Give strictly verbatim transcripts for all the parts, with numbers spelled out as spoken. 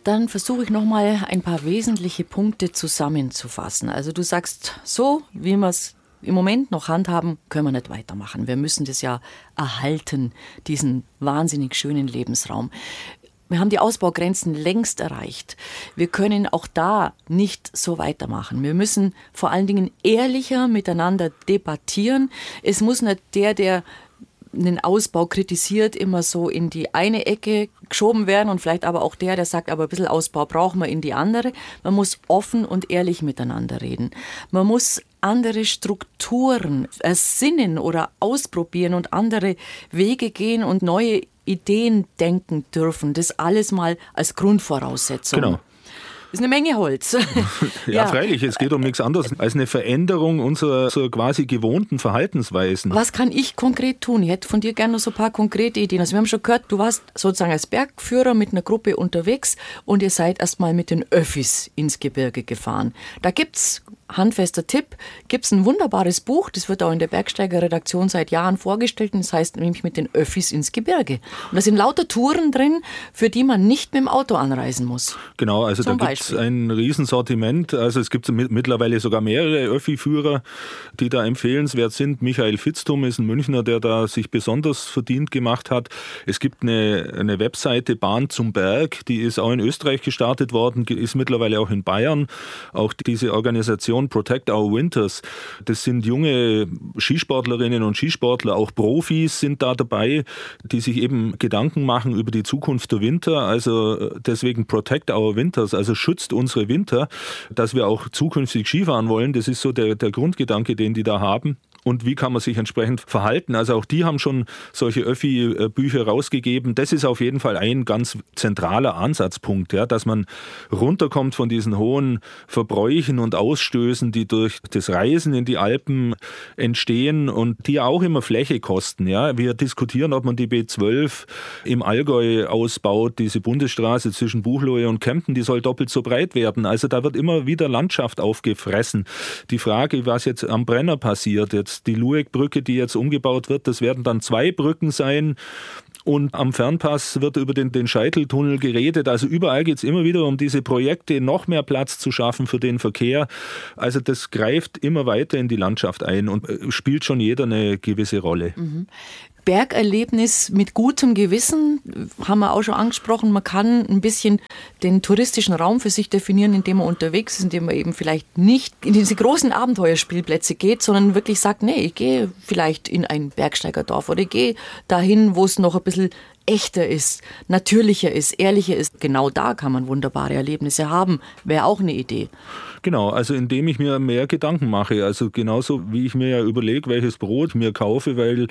Dann versuche ich nochmal ein paar wesentliche Punkte zusammenzufassen. Also du sagst, so wie wir es im Moment noch handhaben, können wir nicht weitermachen. Wir müssen das ja erhalten, diesen wahnsinnig schönen Lebensraum. Wir haben die Ausbaugrenzen längst erreicht. Wir können auch da nicht so weitermachen. Wir müssen vor allen Dingen ehrlicher miteinander debattieren. Es muss nicht der, der einen Ausbau kritisiert, immer so in die eine Ecke geschoben werden und vielleicht aber auch der, der sagt, aber ein bisschen Ausbau brauchen wir, in die andere. Man muss offen und ehrlich miteinander reden. Man muss andere Strukturen ersinnen oder ausprobieren und andere Wege gehen und neue Ideen denken dürfen. Das alles mal als Grundvoraussetzung. Genau. Das ist eine Menge Holz. ja, ja, freilich, es geht um nichts anderes als eine Veränderung unserer, unserer quasi gewohnten Verhaltensweisen. Was kann ich konkret tun? Ich hätte von dir gerne noch so ein paar konkrete Ideen. Also wir haben schon gehört, du warst sozusagen als Bergführer mit einer Gruppe unterwegs und ihr seid erstmal mit den Öffis ins Gebirge gefahren. Da gibt's, handfester Tipp, gibt's ein wunderbares Buch, das wird auch in der Bergsteiger-Redaktion seit Jahren vorgestellt und das heißt nämlich mit den Öffis ins Gebirge. Und da sind lauter Touren drin, für die man nicht mit dem Auto anreisen muss. Genau, also Zum da gibt es ein Riesensortiment. Also es gibt mittlerweile sogar mehrere Öffi-Führer, die da empfehlenswert sind. Michael Vitzthum ist ein Münchner, der da sich besonders verdient gemacht hat. Es gibt eine, eine Webseite Bahn zum Berg, die ist auch in Österreich gestartet worden, ist mittlerweile auch in Bayern. Auch diese Organisation Protect Our Winters, das sind junge Skisportlerinnen und Skisportler, auch Profis sind da dabei, die sich eben Gedanken machen über die Zukunft der Winter. Also deswegen Protect Our Winters, also schützt unsere Winter, dass wir auch zukünftig Skifahren wollen. Das ist so der, der Grundgedanke, den die da haben. Und wie kann man sich entsprechend verhalten? Also auch die haben schon solche Öffi-Bücher rausgegeben. Das ist auf jeden Fall ein ganz zentraler Ansatzpunkt, ja, dass man runterkommt von diesen hohen Verbräuchen und Ausstößen, die durch das Reisen in die Alpen entstehen und die ja auch immer Fläche kosten. Ja. Wir diskutieren, ob man die B zwölf im Allgäu ausbaut, diese Bundesstraße zwischen Buchloe und Kempten, die soll doppelt so breit werden. Also da wird immer wieder Landschaft aufgefressen. Die Frage, was jetzt am Brenner passiert, jetzt die Lueck-Brücke, die jetzt umgebaut wird, das werden dann zwei Brücken sein. Und am Fernpass wird über den, den Scheiteltunnel geredet. Also überall geht es immer wieder um diese Projekte, noch mehr Platz zu schaffen für den Verkehr. Also das greift immer weiter in die Landschaft ein und spielt schon jeder eine gewisse Rolle. Mhm. Bergerlebnis mit gutem Gewissen, haben wir auch schon angesprochen. Man kann ein bisschen den touristischen Raum für sich definieren, indem man unterwegs ist, indem man eben vielleicht nicht in diese großen Abenteuerspielplätze geht, sondern wirklich sagt, nee, ich gehe vielleicht in ein Bergsteigerdorf oder ich gehe dahin, wo es noch ein bisschen echter ist, natürlicher ist, ehrlicher ist. Genau da kann man wunderbare Erlebnisse haben. Wäre auch eine Idee. Genau, also indem ich mir mehr Gedanken mache. Also genauso wie ich mir ja überlege, welches Brot ich mir kaufe, weil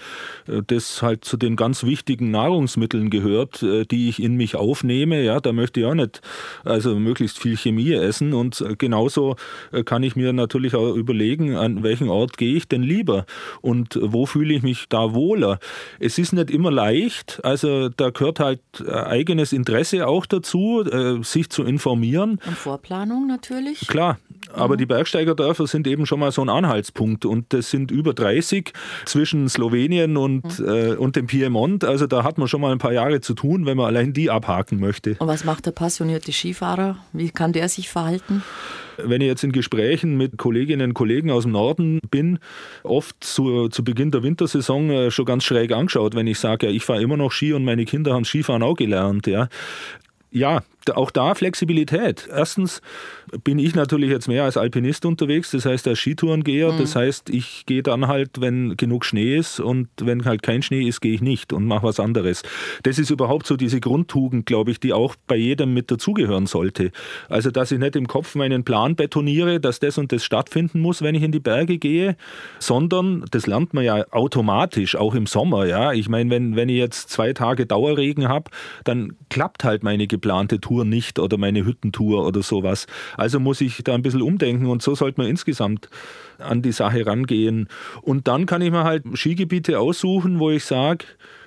das halt zu den ganz wichtigen Nahrungsmitteln gehört, die ich in mich aufnehme. Ja, da möchte ich auch nicht also möglichst viel Chemie essen. Und genauso kann ich mir natürlich auch überlegen, an welchen Ort gehe ich denn lieber und wo fühle ich mich da wohler. Es ist nicht immer leicht, also da gehört halt eigenes Interesse auch dazu, sich zu informieren. Und Vorplanung natürlich. Klar. Aber mhm. die Bergsteigerdörfer sind eben schon mal so ein Anhaltspunkt und das sind über dreißig zwischen Slowenien und, mhm. äh, und dem Piemont. Also da hat man schon mal ein paar Jahre zu tun, wenn man allein die abhaken möchte. Und was macht der passionierte Skifahrer? Wie kann der sich verhalten? Wenn ich jetzt in Gesprächen mit Kolleginnen und Kollegen aus dem Norden bin, oft zu, zu Beginn der Wintersaison schon ganz schräg angeschaut, wenn ich sage, ja, ich fahre immer noch Ski und meine Kinder haben Skifahren auch gelernt. Ja. Ja, auch da Flexibilität. Erstens bin ich natürlich jetzt mehr als Alpinist unterwegs, das heißt als Skitourengeher. Mhm. Das heißt, ich gehe dann halt, wenn genug Schnee ist und wenn halt kein Schnee ist, gehe ich nicht und mache was anderes. Das ist überhaupt so diese Grundtugend, glaube ich, die auch bei jedem mit dazugehören sollte. Also, dass ich nicht im Kopf meinen Plan betoniere, dass das und das stattfinden muss, wenn ich in die Berge gehe, sondern, das lernt man ja automatisch, auch im Sommer. Ja, ich meine, wenn, wenn ich jetzt zwei Tage Dauerregen habe, dann klappt halt meine geplante Tour nicht oder meine Hüttentour oder sowas. Also muss ich da ein bisschen umdenken und so sollte man insgesamt an die Sache rangehen. Und dann kann ich mir halt Skigebiete aussuchen, wo ich sage,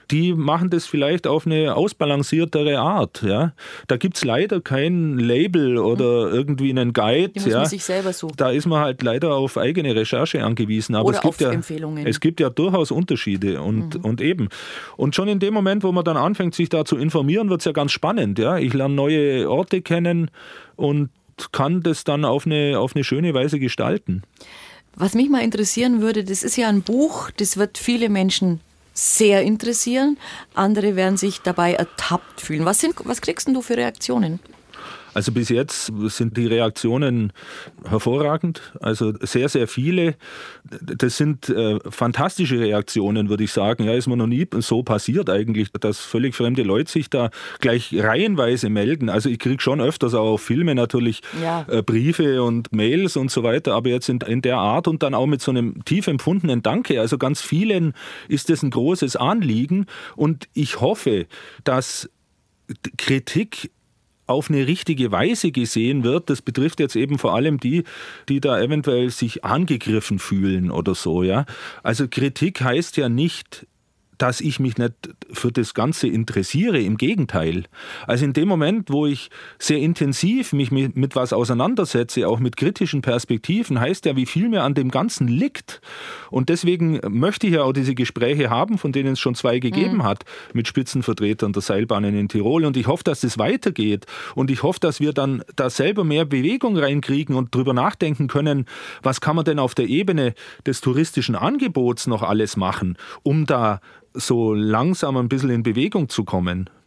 die machen das vielleicht auf eine ausbalanciertere Art. Ja. Da gibt es leider kein Label oder mhm. irgendwie einen Guide. Die muss ja. man sich selber suchen. Da ist man halt leider auf eigene Recherche angewiesen. Aber oder es gibt auf ja, Empfehlungen. Es gibt ja durchaus Unterschiede und, mhm. und eben. Und schon in dem Moment, wo man dann anfängt, sich da zu informieren, wird es ja ganz spannend. Ja. Ich lerne neue Orte kennen und kann das dann auf eine, auf eine schöne Weise gestalten. Was mich mal interessieren würde, das ist ja ein Buch, das wird viele Menschen sehr interessieren. Andere werden sich dabei ertappt fühlen. Was, sind, was kriegst denn du für Reaktionen? Also bis jetzt sind die Reaktionen hervorragend, also sehr, sehr viele. Das sind äh, fantastische Reaktionen, würde ich sagen. Ja, ist mir noch nie so passiert eigentlich, dass völlig fremde Leute sich da gleich reihenweise melden. Also ich kriege schon öfters auch auf Filme natürlich ja. äh, Briefe und Mails und so weiter, aber jetzt in, in der Art und dann auch mit so einem tief empfundenen Danke. Also ganz vielen ist das ein großes Anliegen und ich hoffe, dass Kritik auf eine richtige Weise gesehen wird. Das betrifft jetzt eben vor allem die, die da eventuell sich angegriffen fühlen oder so. Ja. Also Kritik heißt ja nicht, dass ich mich nicht für das Ganze interessiere, im Gegenteil. Also in dem Moment, wo ich sehr intensiv mich mit, mit was auseinandersetze, auch mit kritischen Perspektiven, heißt ja, wie viel mir an dem Ganzen liegt. Und deswegen möchte ich ja auch diese Gespräche haben, von denen es schon zwei gegeben mhm. hat, mit Spitzenvertretern der Seilbahnen in Tirol. Und ich hoffe, dass das weitergeht. Und ich hoffe, dass wir dann da selber mehr Bewegung reinkriegen und drüber nachdenken können, was kann man denn auf der Ebene des touristischen Angebots noch alles machen, um da so langsam ein bisschen in Bewegung zu kommen.